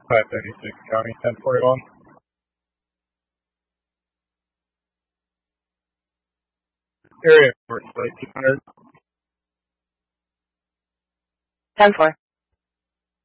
536 County 1041. Area for Slate 200. 10-4.